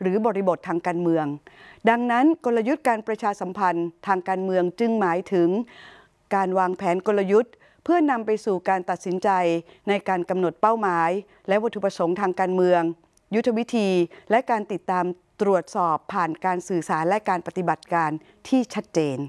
หรือบริบททางการเมืองดังนั้นกลยุทธ์การประชาสัมพันธ์ทางการเมืองจึงหมายถึงการวางแผนกลยุทธ์เพื่อนำไปสู่การตัดสินใจในการกำหนดเป้าหมายและวัตถุประสงค์ทางการเมืองยุทธวิธีและการติดตามตรวจสอบผ่านการสื่อสารและการปฏิบัติการที่ชัดเจน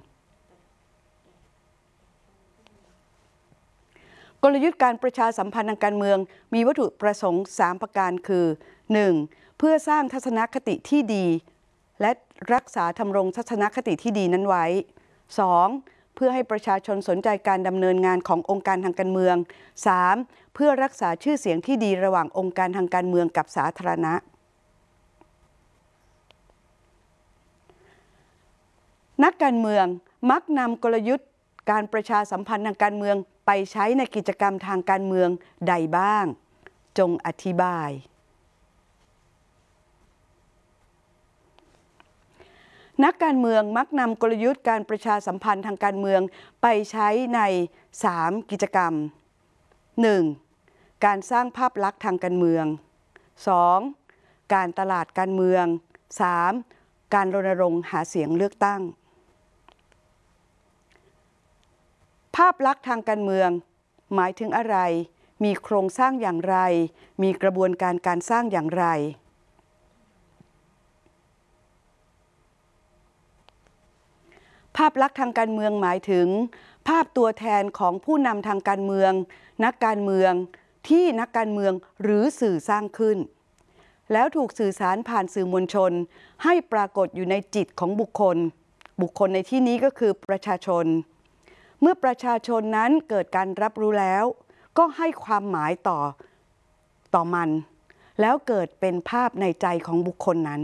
กลยุทธ์การประชาสัมพันธ์ทางการเมืองมีวัตถุประสงค์3ประการคือ 1. เพื่อสร้างทัศนคติที่ดีและรักษาทำรงทัศนคติที่ดีนั้นไว้ 2. เพื่อให้ประชาชนสนใจการดำเนินงานขององค์การทางการเมือง 3. เพื่อรักษาชื่อเสียงที่ดีระหว่างองค์การทางการเมืองกับสาธารณะนักการเมืองมักนำกลยุทธ์การประชาสัมพันธ์ทางการเมืองไปใช้ในกิจกรรมทางการเมืองใดบ้างจงอธิบายนักการเมืองมักนำกลยุทธ์การประชาสัมพันธ์ทางการเมืองไปใช้ใน3กิจกรรม 1. การสร้างภาพลักษณ์ทางการเมือง 2. การตลาดการเมือง 3. การรณรงค์หาเสียงเลือกตั้งภาพลักษณ์ทางการเมืองหมายถึงอะไรมีโครงสร้างอย่างไรมีกระบวนการการสร้างอย่างไรภาพลักษณ์ทางการเมืองหมายถึงภาพตัวแทนของผู้นำทางการเมืองนักการเมืองที่นักการเมืองหรือสื่อสร้างขึ้นแล้วถูกสื่อสารผ่านสื่อมวลชนให้ปรากฏอยู่ในจิตของบุคคลในที่นี้ก็คือประชาชนเมื่อประชาชนนั้นเกิดการรับรู้แล้วก็ให้ความหมายต่อมันแล้วเกิดเป็นภาพในใจของบุคคลนั้น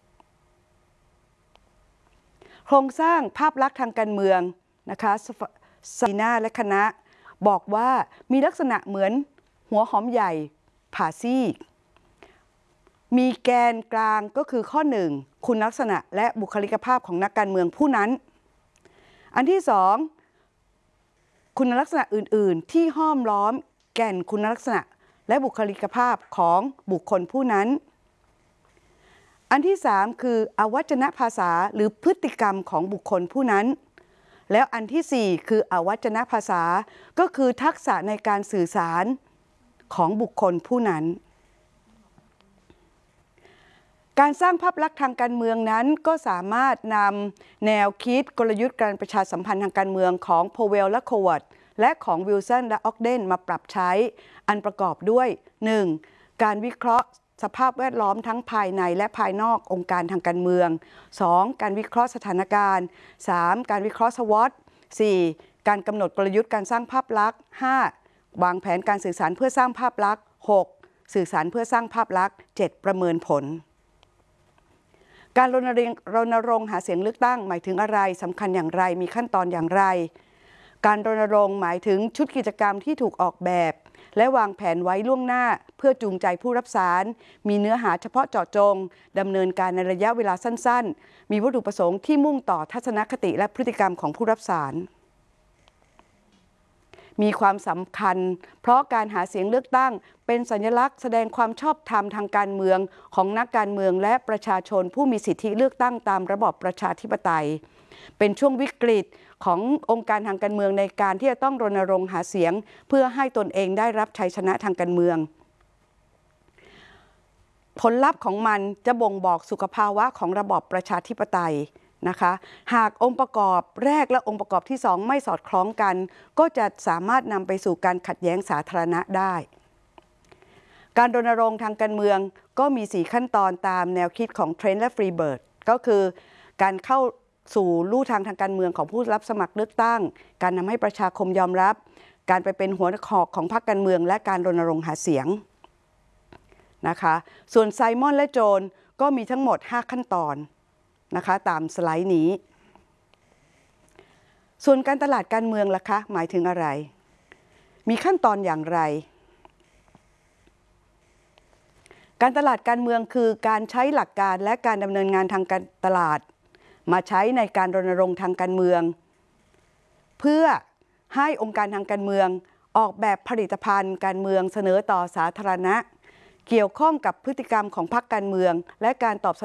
โครงสร้างภาพลักษณ์ทางการเมืองนะคะซีน่าและคณะบอกว่ามีลักษณะเหมือนหัวหอมใหญ่ผ่าซีกมีแกนกลางก็คือข้อ1คุณลักษณะและบุคลิกภาพของนักการเมืองผู้นั้นอันที่2คุณลักษณะอื่นๆที่ห้อมล้อมแก่นคุณลักษณะและบุคลิกภาพของบุคคลผู้นั้นอันที่3คืออวัจนภาษาหรือพฤติกรรมของบุคคลผู้นั้นแล้วอันที่4คืออวัจนภาษาก็คือทักษะในการสื่อสารของบุคคลผู้นั้นการสร้างภาพลักษณ์ทางการเมืองนั้นก็สามารถนำแนวคิดกลยุทธ์การประชาสัมพันธ์ทางการเมืองของโพเวลและโควัตและของวิลสันและออกเดนมาปรับใช้อันประกอบด้วย 1. การวิเคราะห์สภาพแวดล้อมทั้งภายในและภายนอกองค์การทางการเมือง 2. การวิเคราะห์สถานการณ์ 3. การวิเคราะห์ SWOT 4. การกำหนดกลยุทธ์การสร้างภาพลักษณ์ 5. วางแผนการสื่อสารเพื่อสร้างภาพลักษณ์ 6. สื่อสารเพื่อสร้างภาพลักษณ์ 7. ประเมินผลการรณรงค์หาเสียงเลือกตั้งหมายถึงอะไรสำคัญอย่างไรมีขั้นตอนอย่างไรการรณรงค์หมายถึงชุดกิจกรรมที่ถูกออกแบบและวางแผนไว้ล่วงหน้าเพื่อจูงใจผู้รับสารมีเนื้อหาเฉพาะเจาะจงดำเนินการในระยะเวลาสั้นๆมีวัตถุประสงค์ที่มุ่งต่อทัศนคติและพฤติกรรมของผู้รับสารมีความสำคัญเพราะการหาเสียงเลือกตั้งเป็นสัญลักษณ์แสดงความชอบธรรมทางการเมืองของนักการเมืองและประชาชนผู้มีสิทธิเลือกตั้งตามระบอบประชาธิปไตยเป็นช่วงวิกฤตขององค์การทางการเมืองในการที่จะต้องรณรงค์หาเสียงเพื่อให้ตนเองได้รับชัยชนะทางการเมืองผลลัพธ์ของมันจะบ่งบอกสุขภาวะของระบอบประชาธิปไตยนะคะหากองค์ประกอบแรกและองค์ประกอบที่2ไม่สอดคล้องกันก็จะสามารถนำไปสู่การขัดแย้งสาธารณะได้การรณรงค์ทางการเมืองก็มี4ขั้นตอนตามแนวคิดของเทรนต์และฟรีเบิร์ดก็คือการเข้าสู่ลู่ทางการเมืองของผู้รับสมัครเลือกตั้งการนำให้ประชาคมยอมรับการไปเป็นหัวหอกของพรรคการเมืองและการรณรงค์หาเสียงนะคะส่วนไซมอนและโจนก็มีทั้งหมด5ขั้นตอนนะคะตามสไลด์นี้ส่วนการตลาดการเมืองล่ะคะหมายถึงอะไรมีขั้นตอนอย่างไรการตลาดการเมืองคือการใช้หลักการและการดำเนินงานทางการตลาดมาใช้ในการรณรงค์ทางการเมืองเพื่อให้องค์การทางการเมืองออกแบบผลิตภัณฑ์การเมืองเสนอต่อสาธารณะเกี่ยวข้องกับพฤติกรรมของพรรคการเมืองและการตอบส